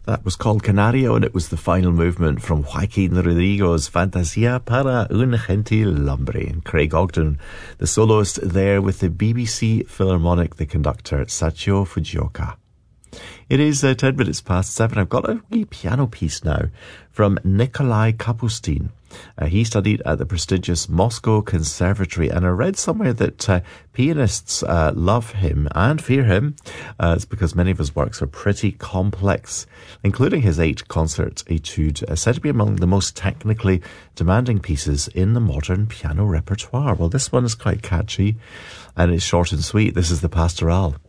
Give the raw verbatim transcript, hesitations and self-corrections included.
That was called Canario, and it was the final movement from Joaquin Rodrigo's Fantasia para un gentil hombre. And Craig Ogden, the soloist there with the B B C Philharmonic, the conductor Sachio Fujioka. It is uh, ten minutes past seven. I've got a wee piano piece now from Nikolai Kapustin. Uh, he studied at the prestigious Moscow Conservatory, and I read somewhere that uh, pianists uh, love him and fear him. Uh, it's because many of his works are pretty complex, including his eight concert etude, uh, said to be among the most technically demanding pieces in the modern piano repertoire. Well, this one is quite catchy, and it's short and sweet. This is the Pastoral.